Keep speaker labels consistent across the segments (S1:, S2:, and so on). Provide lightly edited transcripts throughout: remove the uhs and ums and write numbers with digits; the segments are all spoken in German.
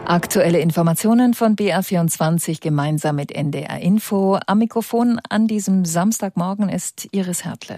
S1: Aktuelle Informationen von BR24 gemeinsam mit NDR Info. Am Mikrofon an diesem Samstagmorgen ist Iris Hertle.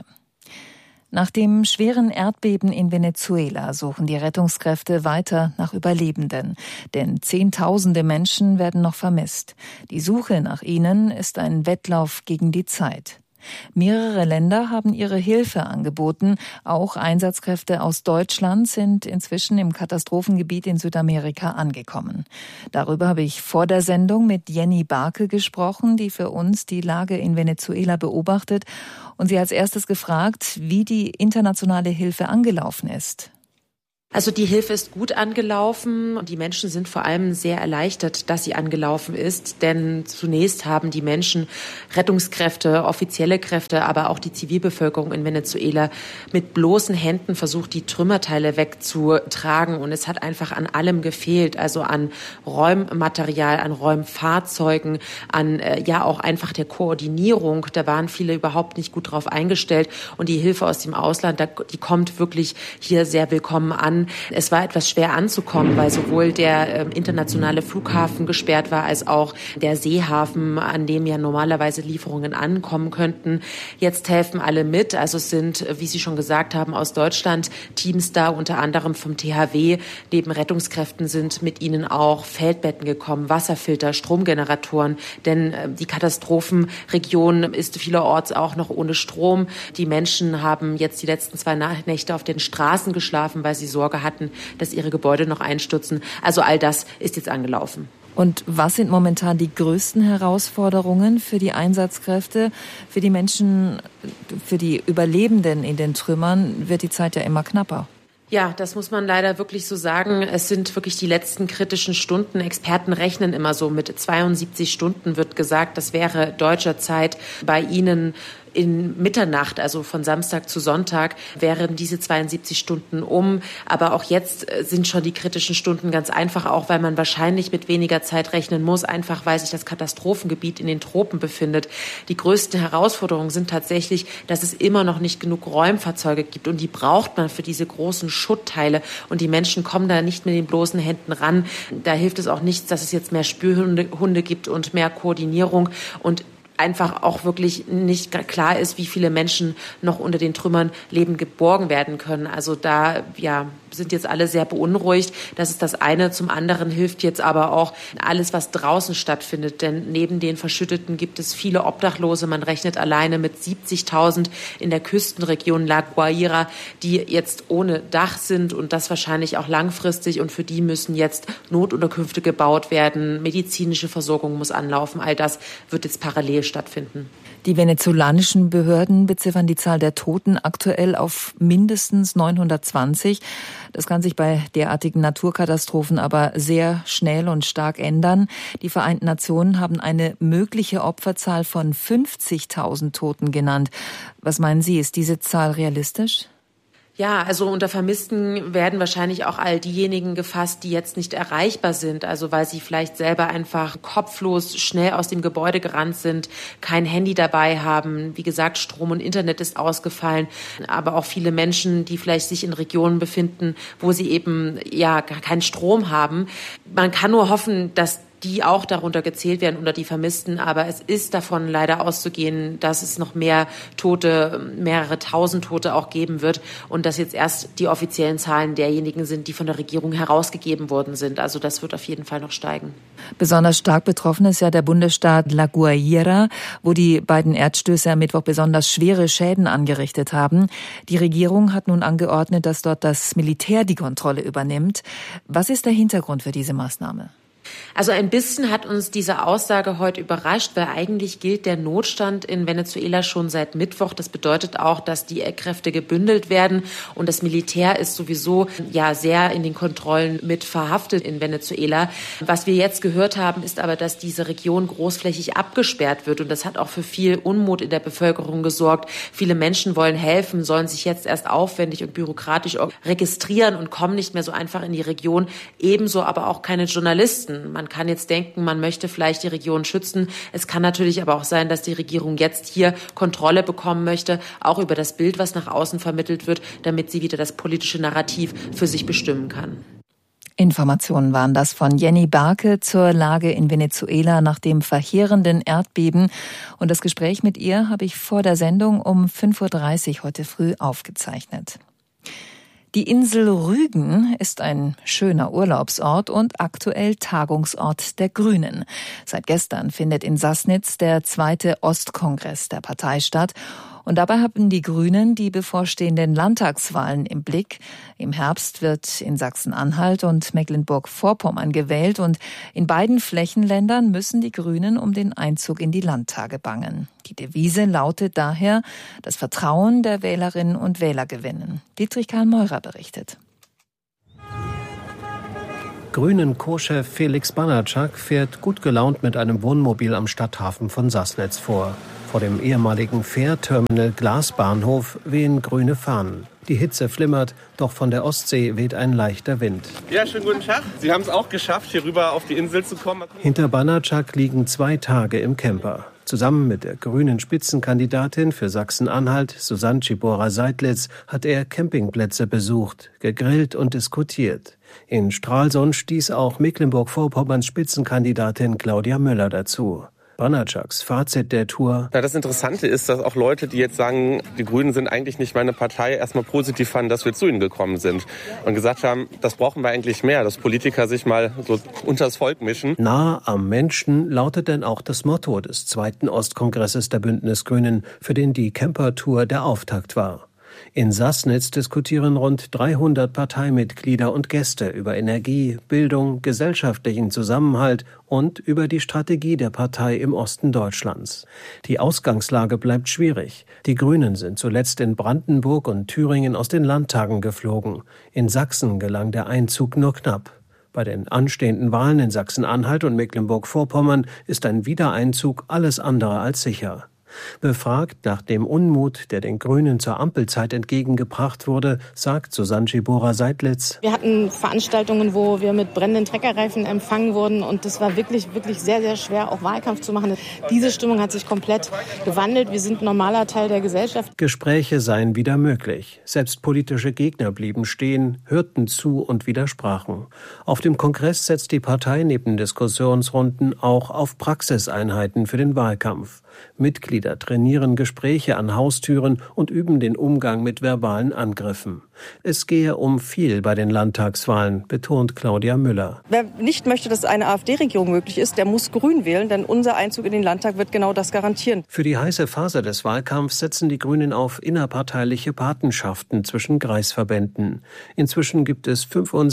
S1: Nach dem schweren Erdbeben in Venezuela suchen die Rettungskräfte weiter nach Überlebenden, denn Zehntausende Menschen werden noch vermisst. Die Suche nach ihnen ist ein Wettlauf gegen die Zeit. Mehrere Länder haben ihre Hilfe angeboten. Auch Einsatzkräfte aus Deutschland sind inzwischen im Katastrophengebiet in Südamerika angekommen. Darüber habe ich vor der Sendung mit Jenny Barke gesprochen, die für uns die Lage in Venezuela beobachtet, und sie als erstes gefragt, wie die internationale Hilfe angelaufen ist.
S2: Also die Hilfe ist gut angelaufen und die Menschen sind vor allem sehr erleichtert, dass sie angelaufen ist, denn zunächst haben die Menschen, Rettungskräfte, offizielle Kräfte, aber auch die Zivilbevölkerung in Venezuela mit bloßen Händen versucht, die Trümmerteile wegzutragen, und es hat einfach an allem gefehlt, also an Räummaterial, an Räumfahrzeugen, an auch einfach der Koordinierung. Da waren viele überhaupt nicht gut drauf eingestellt, und die Hilfe aus dem Ausland, die kommt wirklich hier sehr willkommen an. Es war etwas schwer anzukommen, weil sowohl der internationale Flughafen gesperrt war, als auch der Seehafen, an dem ja normalerweise Lieferungen ankommen könnten. Jetzt helfen alle mit. Also es sind, wie Sie schon gesagt haben, aus Deutschland Teams da, unter anderem vom THW. Neben Rettungskräften sind mit ihnen auch Feldbetten gekommen, Wasserfilter, Stromgeneratoren. Denn die Katastrophenregion ist vielerorts auch noch ohne Strom. Die Menschen haben jetzt die letzten 2 Nächte auf den Straßen geschlafen, weil sie Sorge hatten, dass ihre Gebäude noch einstürzen. Also all das ist jetzt angelaufen.
S1: Und was sind momentan die größten Herausforderungen für die Einsatzkräfte? Für die Menschen, für die Überlebenden in den Trümmern wird die Zeit ja immer knapper.
S2: Ja, das muss man leider wirklich so sagen. Es sind wirklich die letzten kritischen Stunden. Experten rechnen immer so mit 72 Stunden, wird gesagt. Das wäre deutscher Zeit. Bei Ihnen in Mitternacht, also von Samstag zu Sonntag, wären diese 72 Stunden um. Aber auch jetzt sind schon die kritischen Stunden, ganz einfach auch, weil man wahrscheinlich mit weniger Zeit rechnen muss, einfach weil sich das Katastrophengebiet in den Tropen befindet. Die größten Herausforderungen sind tatsächlich, dass es immer noch nicht genug Räumfahrzeuge gibt, und die braucht man für diese großen Schuttteile, und die Menschen kommen da nicht mit den bloßen Händen ran. Da hilft es auch nichts, dass es jetzt mehr Spürhunde gibt und mehr Koordinierung und einfach auch wirklich nicht klar ist, wie viele Menschen noch unter den Trümmern lebend geborgen werden können. Also da sind jetzt alle sehr beunruhigt. Das ist das eine. Zum anderen hilft jetzt aber auch alles, was draußen stattfindet. Denn neben den Verschütteten gibt es viele Obdachlose. Man rechnet alleine mit 70.000 in der Küstenregion La Guaira, die jetzt ohne Dach sind, und das wahrscheinlich auch langfristig. Und für die müssen jetzt Notunterkünfte gebaut werden. Medizinische Versorgung muss anlaufen. All das wird jetzt parallel stattfinden.
S1: Die venezolanischen Behörden beziffern die Zahl der Toten aktuell auf mindestens 920. Das kann sich bei derartigen Naturkatastrophen aber sehr schnell und stark ändern. Die Vereinten Nationen haben eine mögliche Opferzahl von 50.000 Toten genannt. Was meinen Sie, ist diese Zahl realistisch?
S2: Ja, also unter Vermissten werden wahrscheinlich auch all diejenigen gefasst, die jetzt nicht erreichbar sind, also weil sie vielleicht selber einfach kopflos schnell aus dem Gebäude gerannt sind, kein Handy dabei haben. Wie gesagt, Strom und Internet ist ausgefallen, aber auch viele Menschen, die vielleicht sich in Regionen befinden, wo sie eben gar keinen Strom haben. Man kann nur hoffen, dass die auch darunter gezählt werden unter die Vermissten. Aber es ist davon leider auszugehen, dass es noch mehr Tote, mehrere tausend Tote auch geben wird, und dass jetzt erst die offiziellen Zahlen derjenigen sind, die von der Regierung herausgegeben worden sind. Also das wird auf jeden Fall noch steigen.
S1: Besonders stark betroffen ist ja der Bundesstaat La Guaira, wo die beiden Erdstöße am Mittwoch besonders schwere Schäden angerichtet haben. Die Regierung hat nun angeordnet, dass dort das Militär die Kontrolle übernimmt. Was ist der Hintergrund für diese Maßnahme?
S2: Also ein bisschen hat uns diese Aussage heute überrascht, weil eigentlich gilt der Notstand in Venezuela schon seit Mittwoch. Das bedeutet auch, dass die Kräfte gebündelt werden, und das Militär ist sowieso sehr in den Kontrollen mit verhaftet in Venezuela. Was wir jetzt gehört haben, ist aber, dass diese Region großflächig abgesperrt wird, und das hat auch für viel Unmut in der Bevölkerung gesorgt. Viele Menschen wollen helfen, sollen sich jetzt erst aufwendig und bürokratisch registrieren und kommen nicht mehr so einfach in die Region. Ebenso aber auch keine Journalisten. Man kann jetzt denken, man möchte vielleicht die Region schützen. Es kann natürlich aber auch sein, dass die Regierung jetzt hier Kontrolle bekommen möchte, auch über das Bild, was nach außen vermittelt wird, damit sie wieder das politische Narrativ für sich bestimmen kann.
S1: Informationen waren das von Jenny Barke zur Lage in Venezuela nach dem verheerenden Erdbeben. Und das Gespräch mit ihr habe ich vor der Sendung um 5.30 Uhr heute früh aufgezeichnet. Die Insel Rügen ist ein schöner Urlaubsort und aktuell Tagungsort der Grünen. Seit gestern findet in Sassnitz der 2. Ostkongress der Partei statt. Und dabei haben die Grünen die bevorstehenden Landtagswahlen im Blick. Im Herbst wird in Sachsen-Anhalt und Mecklenburg-Vorpommern gewählt und in beiden Flächenländern müssen die Grünen um den Einzug in die Landtage bangen. Die Devise lautet daher, das Vertrauen der Wählerinnen und Wähler gewinnen. Dietrich Karl Meurer berichtet.
S3: Grünen Co-Chef Felix Banatschak fährt gut gelaunt mit einem Wohnmobil am Stadthafen von Sassnitz vor. Vor dem ehemaligen Fährterminal Glasbahnhof wehen grüne Fahnen. Die Hitze flimmert, doch von der Ostsee weht ein leichter Wind.
S4: Ja, schönen guten Tag. Sie haben es auch geschafft, hier rüber auf die Insel zu kommen.
S3: Hinter Banatschak liegen 2 Tage im Camper. Zusammen mit der grünen Spitzenkandidatin für Sachsen-Anhalt, Susanne Czibora-Seidlitz, hat er Campingplätze besucht, gegrillt und diskutiert. In Stralsund stieß auch Mecklenburg-Vorpommerns Spitzenkandidatin Claudia Müller dazu. Banatschaks Fazit der Tour.
S4: Das Interessante ist, dass auch Leute, die jetzt sagen, die Grünen sind eigentlich nicht meine Partei, erstmal positiv fanden, dass wir zu ihnen gekommen sind und gesagt haben, das brauchen wir eigentlich mehr, dass Politiker sich mal so unters Volk mischen.
S3: Nah am Menschen lautet denn auch das Motto des 2. Ostkongresses der Bündnisgrünen, für den die Camper-Tour der Auftakt war. In Sassnitz diskutieren rund 300 Parteimitglieder und Gäste über Energie, Bildung, gesellschaftlichen Zusammenhalt und über die Strategie der Partei im Osten Deutschlands. Die Ausgangslage bleibt schwierig. Die Grünen sind zuletzt in Brandenburg und Thüringen aus den Landtagen geflogen. In Sachsen gelang der Einzug nur knapp. Bei den anstehenden Wahlen in Sachsen-Anhalt und Mecklenburg-Vorpommern ist ein Wiedereinzug alles andere als sicher. Befragt nach dem Unmut, der den Grünen zur Ampelzeit entgegengebracht wurde, sagt Susanne Czibora-Seidlitz:
S5: Wir hatten Veranstaltungen, wo wir mit brennenden Treckerreifen empfangen wurden und es war wirklich sehr, sehr schwer, auch Wahlkampf zu machen. Diese Stimmung hat sich komplett gewandelt. Wir sind ein normaler Teil der Gesellschaft.
S3: Gespräche seien wieder möglich. Selbst politische Gegner blieben stehen, hörten zu und widersprachen. Auf dem Kongress setzt die Partei neben Diskussionsrunden auch auf Praxiseinheiten für den Wahlkampf. Mitglieder trainieren Gespräche an Haustüren und üben den Umgang mit verbalen Angriffen. Es gehe um viel bei den Landtagswahlen, betont Claudia Müller.
S6: Wer nicht möchte, dass eine AfD-Regierung möglich ist, der muss Grün wählen, denn unser Einzug in den Landtag wird genau das garantieren.
S3: Für die heiße Phase des Wahlkampfs setzen die Grünen auf innerparteiliche Patenschaften zwischen Kreisverbänden. Inzwischen gibt es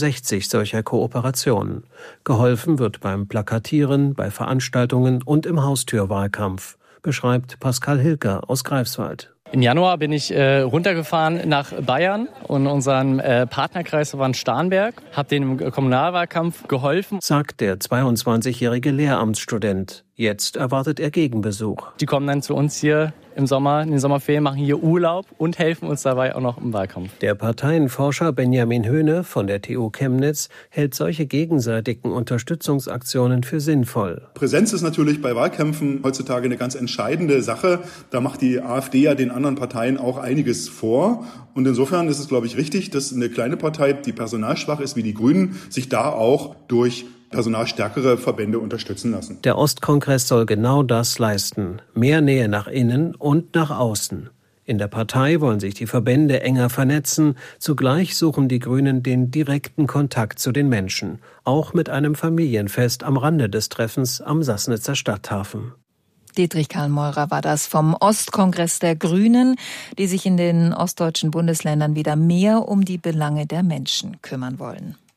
S3: 65 solcher Kooperationen. Geholfen wird beim Plakatieren, bei Veranstaltungen und im Haustürwahlkampf, beschreibt Pascal Hilker aus Greifswald.
S7: Im Januar bin ich runtergefahren nach Bayern und unseren Partnerkreis war in Starnberg, habe denen im Kommunalwahlkampf geholfen,
S3: sagt der 22-jährige Lehramtsstudent. Jetzt erwartet er Gegenbesuch.
S7: Die kommen dann zu uns hier im Sommer, in den Sommerferien, machen hier Urlaub und helfen uns dabei auch noch im Wahlkampf.
S3: Der Parteienforscher Benjamin Höhne von der TU Chemnitz hält solche gegenseitigen Unterstützungsaktionen für sinnvoll.
S8: Präsenz ist natürlich bei Wahlkämpfen heutzutage eine ganz entscheidende Sache. Da macht die AfD ja den anderen Parteien auch einiges vor. Und insofern ist es, glaube ich, richtig, dass eine kleine Partei, die personalschwach ist wie die Grünen, sich da auch durch personalstärkere Verbände unterstützen lassen.
S3: Der Ostkongress soll genau das leisten. Mehr Nähe nach innen und nach außen. In der Partei wollen sich die Verbände enger vernetzen. Zugleich suchen die Grünen den direkten Kontakt zu den Menschen. Auch mit einem Familienfest am Rande des Treffens am Sassnitzer Stadthafen.
S1: Dietrich Karl Meurer war das vom Ostkongress der Grünen, die sich in den ostdeutschen Bundesländern wieder mehr um die Belange der Menschen kümmern wollen.